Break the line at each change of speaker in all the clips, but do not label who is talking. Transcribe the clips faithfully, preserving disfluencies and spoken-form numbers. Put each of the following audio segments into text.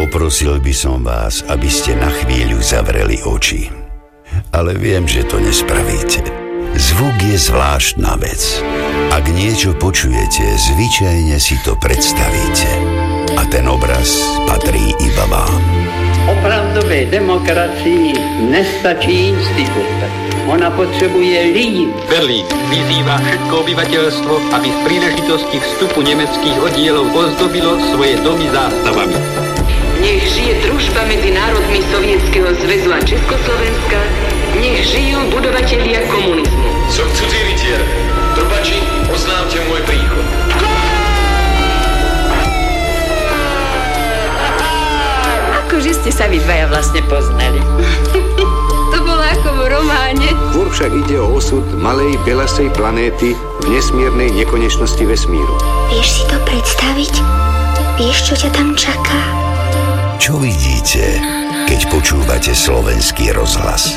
Poprosil by som vás, aby ste na chvíľu zavreli oči. Ale viem, že to nespravíte. Zvuk je zvláštna vec. Ak niečo počujete, zvyčajne si to predstavíte. A ten obraz patrí iba vám.
Opravdové demokracii nestačí institut. Ona potřebuje lidi.
Berlín vyzývá všetko obyvateľstvo, aby v príležitosti vstupu nemeckých oddielov ozdobilo svoje domy zástavami.
Nech žije družba medzi národmi Sovietskeho zväzu a Československa. Nech žijú budovatelia komunizmu.
Som cudzí rytier. Trubači, oznámte môj príchod.
Akože ste sa vy dvaja vlastne poznali. To bolo ako v románe.
Skôr však ide o osud malej belasej planéty v nesmiernej nekonečnosti vesmíru.
Vieš si to predstaviť? Vieš, čo ťa tam čaká?
Čo vidíte, keď počúvate Slovenský rozhlas?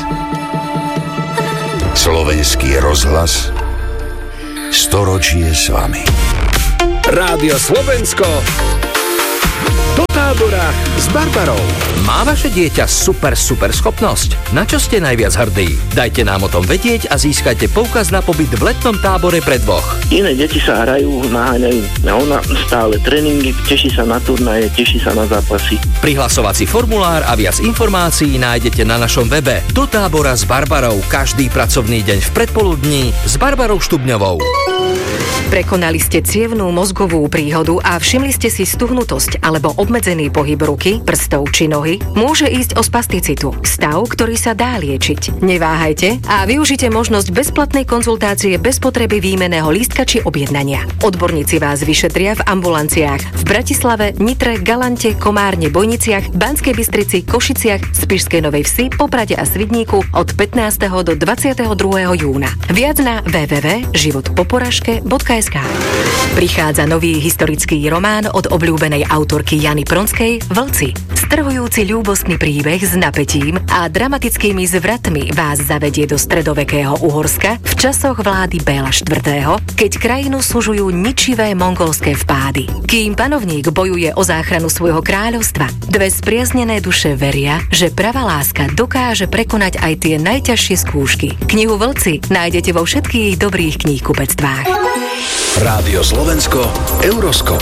Slovenský rozhlas, storočie s vami.
Rádio Slovensko do tábora s Barbarou.
Má vaše dieťa super, super schopnosť? Na čo ste najviac hrdí? Dajte nám o tom vedieť a získajte poukaz na pobyt v letnom tábore pre dvoch.
Iné deti sa hrajú, naháňajú. A ona stále tréningy, teší sa na turnaje, teší sa na zápasy.
Prihlasovací formulár a viac informácií nájdete na našom webe. Do tábora s Barbarou každý pracovný deň v predpoludní s Barbarou Štubňovou.
Prekonali ste cievnú mozgovú príhodu a všimli ste si stuhnutosť alebo obmedzený pohyb ruky, prstov či nohy? Môže ísť o spasticitu, stav, ktorý sa dá liečiť. Neváhajte a využite možnosť bezplatnej konzultácie bez potreby výmenného lístka či objednania. Odborníci vás vyšetria v ambulanciách v Bratislave, Nitre, Galante, Komárne, Bojniciach, Banskej Bystrici, Košiciach, Spišskej Novej Vsi, Poprade a Svidníku od pätnásteho do dvadsiateho druhého júna. Viac na w w w bodka život po poražke bodka es ká. Prichádza nový historický román od obľúbenej autorky Jany Pronskej Vlci. Strhujúci ľúbostný príbeh s napätím a dramatickými zvratmi vás zavedie do stredovekého Uhorska v časoch vlády Béla štvrtého, keď krajinu sužujú ničivé mongolské vpády. Kým panovník bojuje o záchranu svojho kráľovstva, dve spriaznené duše veria, že pravá láska dokáže prekonať aj tie najťažšie skúšky. Knihu Vlci nájdete vo všetkých dobrých kníhkupectvách.
Rádio Slovensko, Euroskop.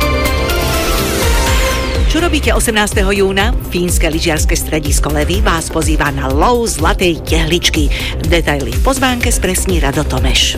Čo robíte osemnásteho júna? Fínske lyžiarske stredisko Levy vás pozýva na lov zlatej tehličky. Detaily v pozvánke spresní Rado Tomeš.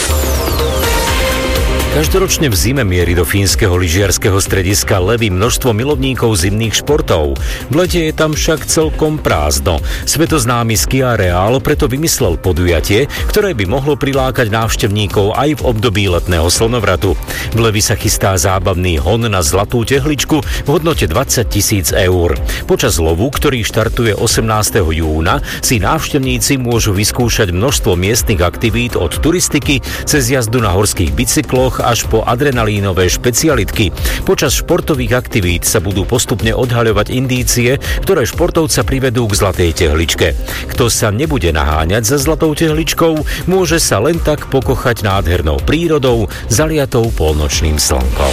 Každoročne v zime mierí do fínskeho lyžiarskeho strediska Levy množstvo milovníkov zimných športov. V lete je tam však celkom prázdno. Svetoznámy ski areál preto vymyslel podujatie, ktoré by mohlo prilákať návštevníkov aj v období letného slnovratu. V Levy sa chystá zábavný hon na zlatú tehličku v hodnote dvadsať tisíc eur. Počas lovu, ktorý štartuje osemnásteho júna, si návštevníci môžu vyskúšať množstvo miestnych aktivít od turistiky cez jazdu na horských bicykloch až po adrenalínové špecialitky. Počas športových aktivít sa budú postupne odhaľovať indície, ktoré športovca privedú k zlatej tehličke. Kto sa nebude naháňať za zlatou tehličkou, môže sa len tak pokochať nádhernou prírodou, zaliatou polnočným slnkom.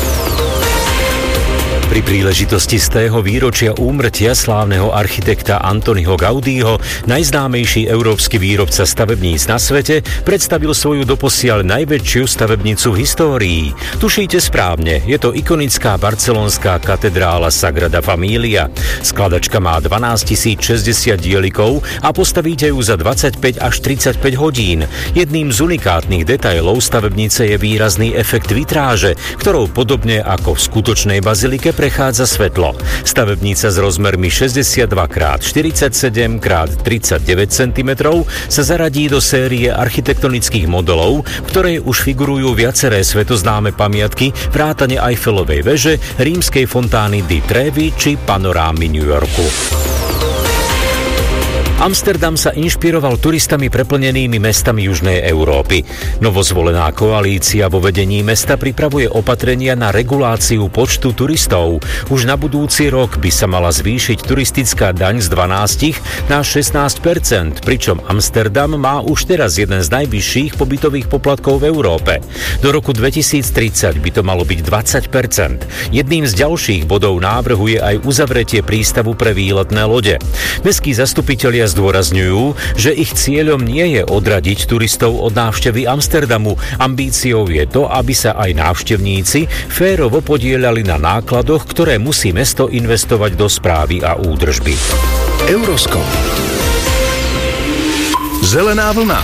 Pri príležitosti stého výročia úmrtia slávneho architekta Antoniho Gaudího najznámejší európsky výrobca stavebníc na svete predstavil svoju doposiaľ najväčšiu stavebnicu v histórii. Tušíte správne, je to ikonická barcelonská katedrála Sagrada Familia. Skladačka má dvanásťtisícšesťdesiat dielikov a postavíte ju za dvadsaťpäť až tridsaťpäť hodín. Jedným z unikátnych detailov stavebnice je výrazný efekt vitráže, ktorou podobne ako v skutočnej bazilike prechádza svetlo. Stavebnica s rozmermi šesťdesiatdva krát štyridsaťsedem krát tridsaťdeväť centimetrov sa zaradí do série architektonických modelov, v ktorej už figurujú viaceré svetoznáme pamiatky, vrátane Eiffelovej veže, rímskej fontány di Trevi či panorámy New Yorku. Amsterdam sa inšpiroval turistami preplnenými mestami Južnej Európy. Novozvolená koalícia vo vedení mesta pripravuje opatrenia na reguláciu počtu turistov. Už na budúci rok by sa mala zvýšiť turistická daň z dvanásť na šestnásť percent, pričom Amsterdam má už teraz jeden z najvyšších pobytových poplatkov v Európe. Do roku dvetisíctridsať by to malo byť dvadsať percent. Jedným z ďalších bodov návrhu je aj uzavretie prístavu pre výletné lode. Mestskí zastupitelia zdôrazňujú, že ich cieľom nie je odradiť turistov od návštevy Amsterdamu. Ambíciou je to, aby sa aj návštevníci férovo podieľali na nákladoch, ktoré musí mesto investovať do správy a údržby.
Euroskop. Zelená vlna.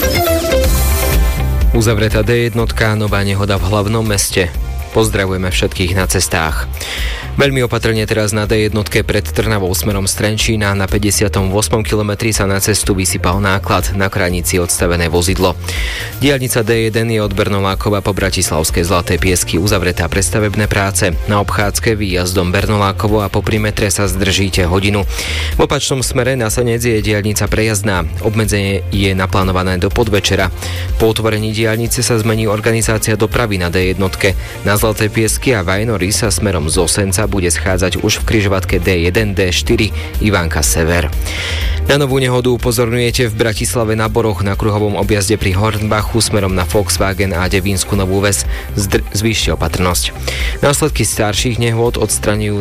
Uzavretá dé jedna, nová nehoda v hlavnom meste. Pozdravujeme všetkých na cestách. Veľmi opatrne teraz na dé jedna pred Trnavou smerom z Trenčína. Na päťdesiatom ôsmom kilometri sa na cestu vysypal náklad, na krajnici odstavené vozidlo. Diaľnica dé jeden je od Bernolákova po Bratislavské Zlaté Piesky uzavretá pre stavebné práce. Na obchádzke výjazdom Bernolákovo a po primetre sa zdržíte hodinu. V opačnom smere na Senec je diaľnica prejazdná. Obmedzenie je naplánované do podvečera. Po otvorení diaľnice sa zmení organizácia dopravy na dé jedna. Na Zlaté Piesky a Vajnory sa smerom z Osenca bude schádzať už v križovatke dé jeden, dé štyri, Ivánka Sever. Na novú nehodu upozorňujete v Bratislave na Boroch na kruhovom objazde pri Hornbachu smerom na Volkswagen a Devínsku Novú Ves. Zdr- zvýšte opatrnosť. Následky starších nehôd odstraňujú